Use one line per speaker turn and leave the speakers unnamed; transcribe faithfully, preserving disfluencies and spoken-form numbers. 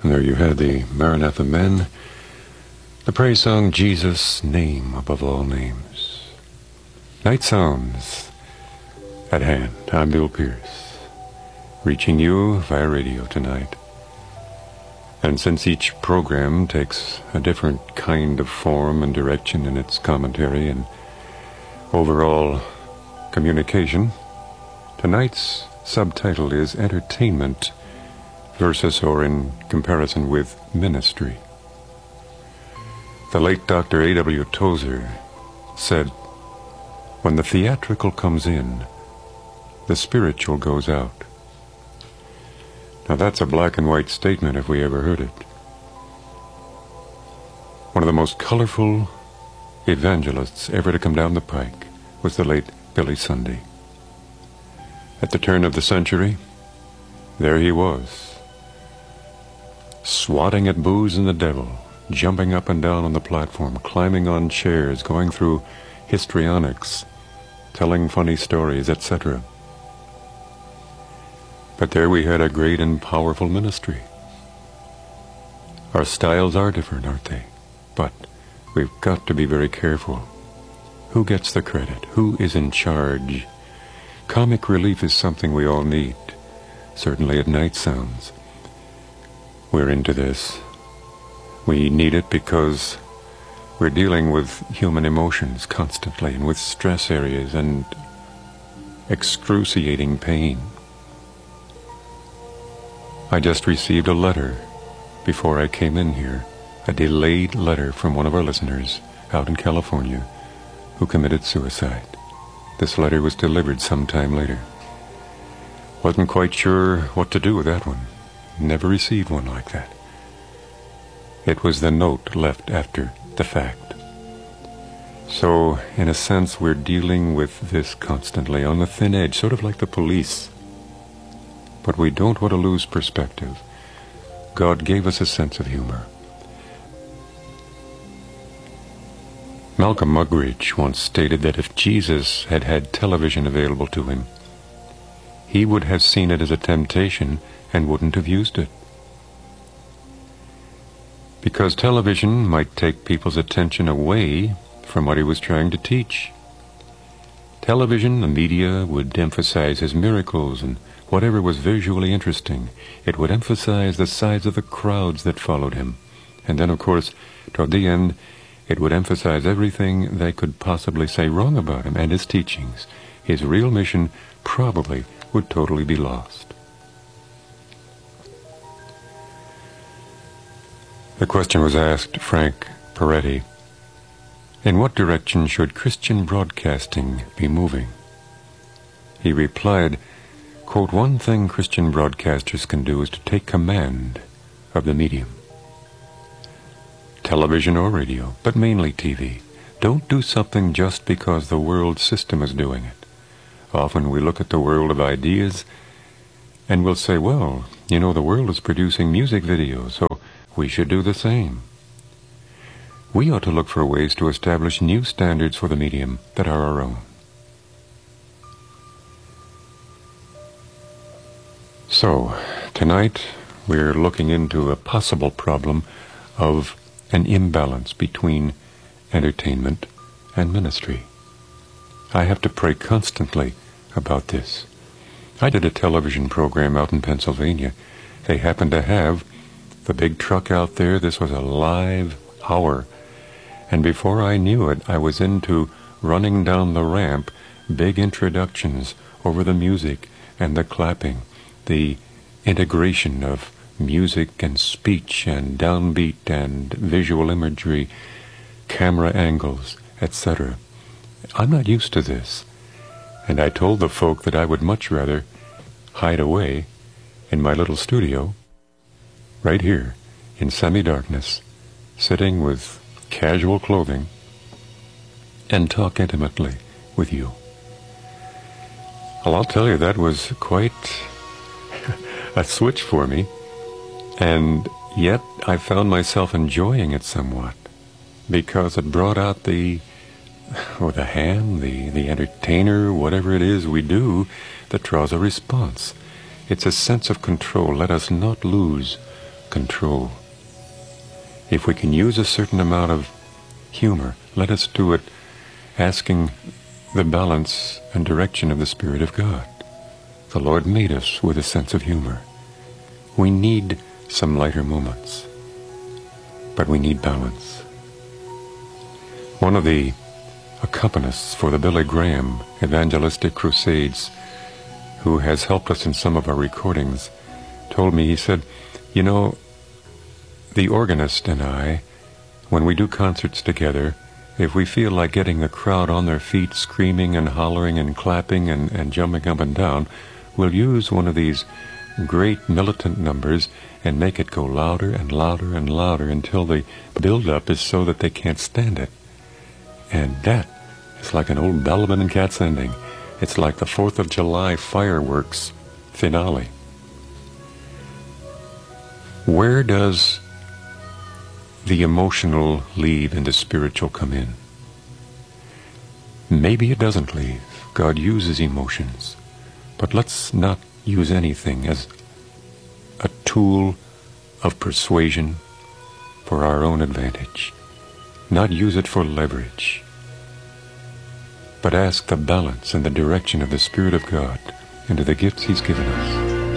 And there you had the Maranatha Men, the praise song, Jesus' Name Above All Names. Night Sounds at hand. I'm Bill Pierce, reaching you via radio tonight. And since each program takes a different kind of form and direction in its commentary and overall communication, tonight's subtitle is Entertainment versus or in comparison with Ministry. The late Doctor A W Tozer said, "When the theatrical comes in, the spiritual goes out." Now that's a black and white statement if we ever heard it. One of the most colorful evangelists ever to come down the pike was the late Billy Sunday. At the turn of the century, there he was, swatting at booze and the devil, jumping up and down on the platform, climbing on chairs, going through histrionics, telling funny stories, et cetera. But there we had a great and powerful ministry. Our styles are different, aren't they? But we've got to be very careful. Who gets the credit? Who is in charge? Comic relief is something we all need, certainly at Night Sounds. We're into this. We need it because we're dealing with human emotions constantly and with stress areas and excruciating pain. I just received a letter before I came in here, a delayed letter from one of our listeners out in California who committed suicide. This letter was delivered sometime later. Wasn't quite sure what to do with that one. Never received one like that. It was the note left after the fact. So, in a sense, we're dealing with this constantly on the thin edge, sort of like the police. But we don't want to lose perspective. God gave us a sense of humor. Malcolm Muggeridge once stated that if Jesus had had television available to him, he would have seen it as a temptation and wouldn't have used it. Because television might take people's attention away from what he was trying to teach. Television, the media, would emphasize his miracles and whatever was visually interesting. It would emphasize the size of the crowds that followed him. And then, of course, toward the end, it would emphasize everything they could possibly say wrong about him and his teachings. His real mission probably would totally be lost. The question was asked Frank Peretti, in what direction should Christian broadcasting be moving? He replied, quote, "One thing Christian broadcasters can do is to take command of the medium. Television or radio, but mainly T V. Don't do something just because the world system is doing it. Often we look at the world of ideas and we'll say, well, you know, the world is producing music videos, so we should do the same. We ought to look for ways to establish new standards for the medium that are our own." So, tonight we're looking into a possible problem of an imbalance between entertainment and ministry. I have to pray constantly about this. I did a television program out in Pennsylvania. They happened to have the big truck out there. This was a live hour. And before I knew it, I was into running down the ramp, big introductions over the music and the clapping, the integration of music and speech and downbeat and visual imagery, camera angles, et cetera. I'm not used to this. And I told the folk that I would much rather hide away in my little studio right here in semi-darkness, sitting with casual clothing, and talk intimately with you. Well, I'll tell you, that was quite a switch for me, and yet I found myself enjoying it somewhat, because it brought out the, or the ham, the, the entertainer, whatever it is we do that draws a response. It's a sense of control. Let us not lose control. If we can use a certain amount of humor, let us do it asking the balance and direction of the Spirit of God. The Lord made us with a sense of humor. We need some lighter moments, but we need balance. One of the accompanists for the Billy Graham evangelistic crusades, who has helped us in some of our recordings, told me, he said, you know, the organist and I, when we do concerts together, if we feel like getting the crowd on their feet, screaming and hollering and clapping and, and jumping up and down, we'll use one of these great militant numbers and make it go louder and louder and louder until the build-up is so that they can't stand it. And that is like an old Bellman and Katz ending. It's like the fourth of July fireworks finale. Where does the emotional leave and the spiritual come in? Maybe it doesn't leave. God uses emotions. But let's not use anything as a tool of persuasion for our own advantage. Not use it for leverage, but ask the balance and the direction of the Spirit of God into the gifts He's given us.